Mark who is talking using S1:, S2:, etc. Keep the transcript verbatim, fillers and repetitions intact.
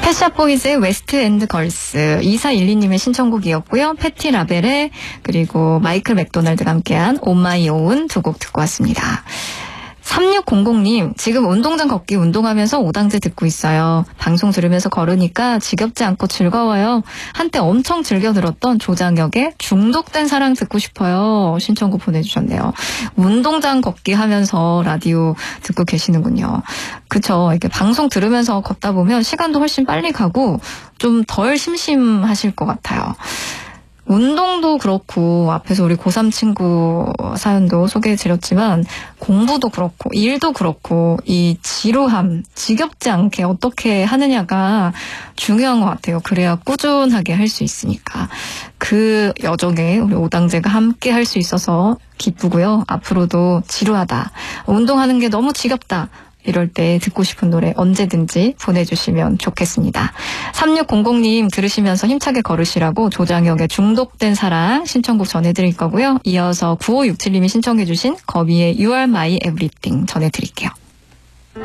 S1: 펫샵보이즈의 웨스트 앤드 걸스 이사일이님의 신청곡이었고요. 패티 라벨의 그리고 마이클 맥도날드가 함께한 온 마이 오운 두 곡 듣고 왔습니다. 삼육공공님 지금 운동장 걷기 운동하면서 오당제 듣고 있어요. 방송 들으면서 걸으니까 지겹지 않고 즐거워요. 한때 엄청 즐겨 들었던 조장혁의 중독된 사랑 듣고 싶어요. 신청곡 보내주셨네요. 운동장 걷기 하면서 라디오 듣고 계시는군요. 그쵸. 이렇게 방송 들으면서 걷다 보면 시간도 훨씬 빨리 가고 좀 덜 심심하실 것 같아요. 운동도 그렇고 앞에서 우리 고삼 친구 사연도 소개해드렸지만 공부도 그렇고 일도 그렇고 이 지루함, 지겹지 않게 어떻게 하느냐가 중요한 것 같아요. 그래야 꾸준하게 할 수 있으니까. 그 여정에 우리 오당제가 함께 할 수 있어서 기쁘고요. 앞으로도 지루하다, 운동하는 게 너무 지겹다, 이럴 때 듣고 싶은 노래 언제든지 보내주시면 좋겠습니다. 삼육공공님 들으시면서 힘차게 걸으시라고 조장혁의 중독된 사랑 신청곡 전해드릴 거고요. 이어서 구오육칠님이 신청해주신 거미의 You Are My Everything 전해드릴게요.